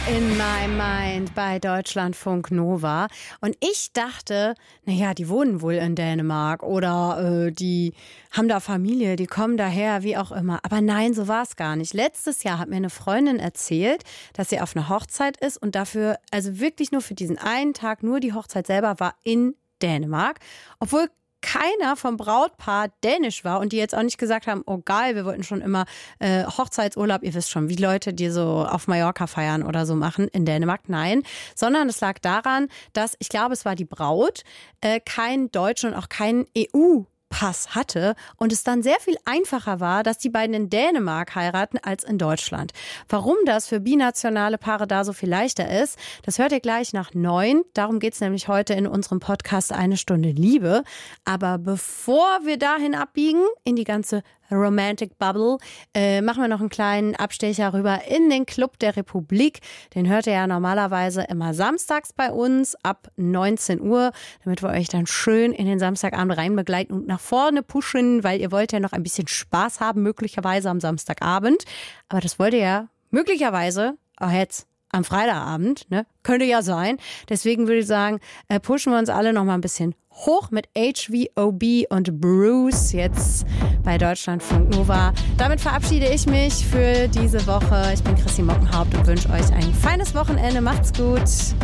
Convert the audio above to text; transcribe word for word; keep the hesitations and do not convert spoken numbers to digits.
in my mind bei Deutschlandfunk Nova. Und ich dachte, naja, die wohnen wohl in Dänemark oder äh, die haben da Familie, die kommen daher, wie auch immer. Aber nein, so war es gar nicht. Letztes Jahr hat mir eine Freundin erzählt, dass sie auf einer Hochzeit ist und dafür, also wirklich nur für diesen einen Tag, nur die Hochzeit selber war in Dänemark. Obwohl keiner vom Brautpaar dänisch war und die jetzt auch nicht gesagt haben, oh geil, wir wollten schon immer äh, Hochzeitsurlaub, ihr wisst schon, wie Leute, die so auf Mallorca feiern oder so machen in Dänemark. Nein, sondern es lag daran, dass, ich glaube, es war die Braut, äh, kein Deutsch und auch kein E U Pass hatte und es dann sehr viel einfacher war, dass die beiden in Dänemark heiraten als in Deutschland. Warum das für binationale Paare da so viel leichter ist, das hört ihr gleich nach neun. Darum geht es nämlich heute in unserem Podcast Eine Stunde Liebe. Aber bevor wir dahin abbiegen, in die ganze Romantic Bubble, äh, machen wir noch einen kleinen Abstecher rüber in den Club der Republik. Den hört ihr ja normalerweise immer samstags bei uns ab neunzehn Uhr, damit wir euch dann schön in den Samstagabend rein begleiten und nach vorne pushen, weil ihr wollt ja noch ein bisschen Spaß haben, möglicherweise am Samstagabend. Aber das wollt ihr ja möglicherweise auch jetzt am Freitagabend, ne? Könnte ja sein. Deswegen würde ich sagen, äh, pushen wir uns alle noch mal ein bisschen hoch mit H V O B und Bruce jetzt bei Deutschlandfunk Nova. Damit verabschiede ich mich für diese Woche. Ich bin Christine Mockenhaupt und wünsche euch ein feines Wochenende. Macht's gut.